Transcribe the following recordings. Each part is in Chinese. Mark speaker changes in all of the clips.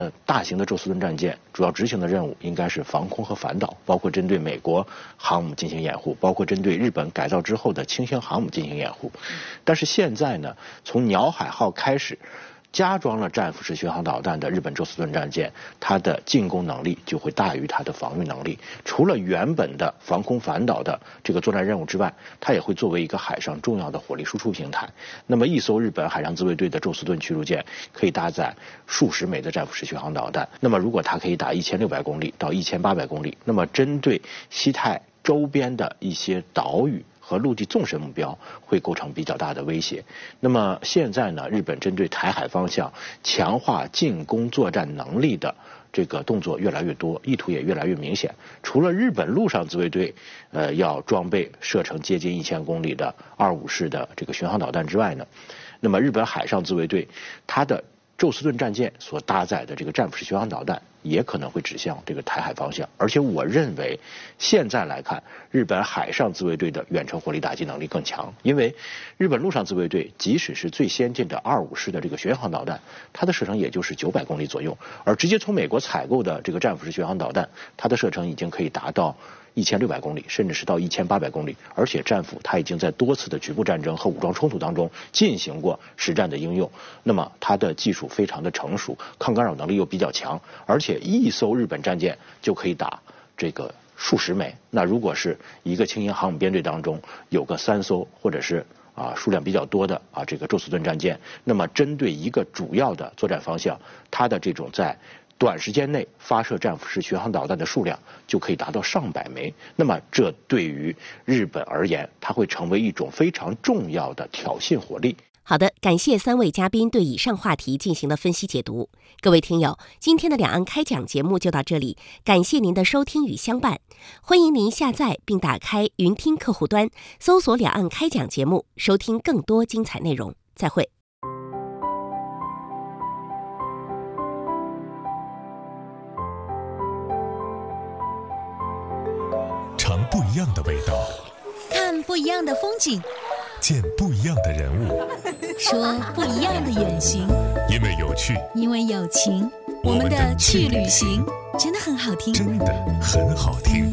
Speaker 1: 大型的宙斯盾战舰主要执行的任务应该是防空和反导，包括针对美国航母进行掩护，包括针对日本改造之后的轻型航母进行掩护。但是现在呢，从鸟海号开始，加装了战斧式巡航导弹的日本宙斯盾战舰，它的进攻能力就会大于它的防御能力。除了原本的防空反导的这个作战任务之外，它也会作为一个海上重要的火力输出平台。那么一艘日本海上自卫队的宙斯盾驱逐舰可以搭载数十枚的战斧式巡航导弹。那么如果它可以打1600公里到1800公里，那么针对西太周边的一些岛屿和陆地纵深目标会构成比较大的威胁。那么现在呢，日本针对台海方向强化进攻作战能力的这个动作越来越多，意图也越来越明显。除了日本陆上自卫队要装备射程接近1000公里的25式的这个巡航导弹之外呢，那么日本海上自卫队它的宙斯盾战舰所搭载的这个战斧式巡航导弹也可能会指向这个台海方向。而且我认为现在来看，日本海上自卫队的远程火力打击能力更强，因为日本陆上自卫队即使是最先进的25式的这个巡航导弹，它的射程也就是900公里左右，而直接从美国采购的这个战斧式巡航导弹，它的射程已经可以达到1600公里，甚至是到1800公里。而且战斧它已经在多次的局部战争和武装冲突当中进行过实战的应用，那么它的技术非常的成熟，抗干扰能力又比较强，而且一艘日本战舰就可以打这个数十枚。那如果是一个轻型航母编队当中有个3艘或者是数量比较多的这个宙斯盾战舰，那么针对一个主要的作战方向，它的这种在短时间内发射战斧式巡航导弹的数量就可以达到上百枚。那么这对于日本而言，它会成为一种非常重要的挑衅火力。
Speaker 2: 好的，感谢3位嘉宾对以上话题进行的分析解读。各位听友，今天的两岸开讲节目就到这里，感谢您的收听与相伴。欢迎您下载并打开云听客户端，搜索两岸开讲节目，收听更多精彩内容。再会。
Speaker 3: 尝不一样的味道，
Speaker 4: 看不一样的风景，
Speaker 3: 见不一样的人物，
Speaker 4: 说不一样的远行。
Speaker 3: 因为有趣，
Speaker 4: 因为有情，我们的去旅行真的很好听，
Speaker 3: 真的很好听。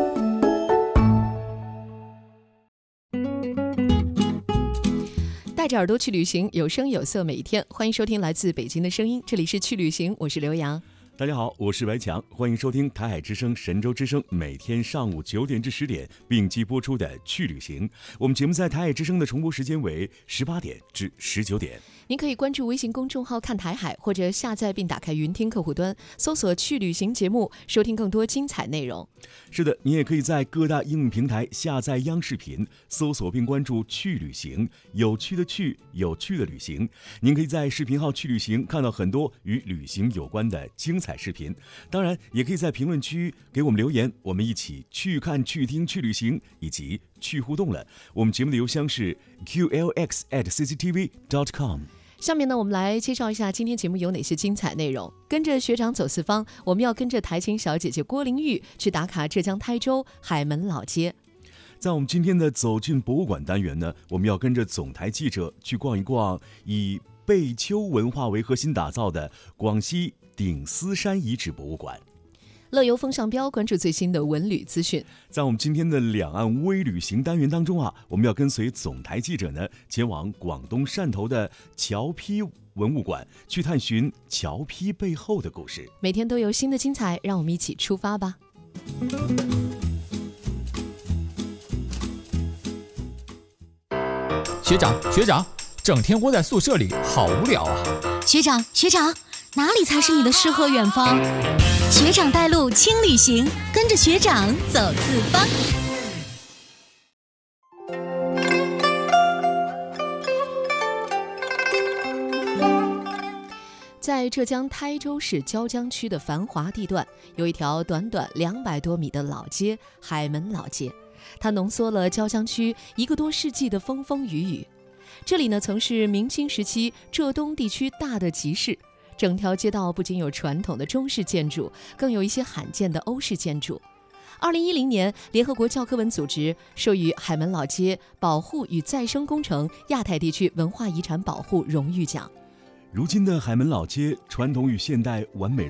Speaker 5: 带着耳朵去旅行，有声有色每一天。欢迎收听来自北京的声音，这里是去旅行，我是刘洋。
Speaker 6: 大家好，我是白强，欢迎收听台海之声、神州之声每天上午9点至10点并机播出的去旅行。我们节目在台海之声的重播时间为18点至19点。
Speaker 5: 您可以关注微信公众号看台海，或者下载并打开云听客户端，搜索去旅行节目，收听更多精彩内容。
Speaker 6: 是的，你也可以在各大应用平台下载央视频，搜索并关注去旅行，有趣的去，有趣的旅行。您可以在视频号去旅行看到很多与旅行有关的精彩视频，当然也可以在评论区给我们留言，我们一起去看、去听、去旅行以及去互动了。我们节目的邮箱是 qlx@cctv.com。
Speaker 5: 下面呢，我们来介绍一下今天节目有哪些精彩内容。跟着学长走四方，我们要跟着台琴小姐姐郭玲玉去打卡浙江台州海门老街。
Speaker 6: 在我们今天的走进博物馆单元呢，我们要跟着总台记者去逛一逛以贝丘文化为核心打造的广西顶丝山遗址博物馆。
Speaker 5: 乐游风向标，关注最新的文旅资讯。
Speaker 6: 在我们今天的两岸微旅行单元当中我们要跟随总台记者呢，前往广东汕头的侨批文物馆，去探寻侨批背后的故事。
Speaker 5: 每天都有新的精彩，让我们一起出发吧。
Speaker 7: 学长，整天窝在宿舍里好无聊啊。
Speaker 4: 学长，哪里才是你的诗和远方？学长带路轻旅行，跟着学长走四方。
Speaker 5: 在浙江台州市椒江区的繁华地段，有一条短短200多米的老街——海门老街。它浓缩了椒江区1个多世纪的风风雨雨。这里呢，曾是明清时期浙东地区大的集市。整条街道不仅有传统的中式建筑，更有一些罕见的欧式建筑。2010年，联合国教科文组织授予海门老街保护与再生工程亚太地区文化遗产保护荣誉奖。
Speaker 6: 如今的海门老街，传统与现代完美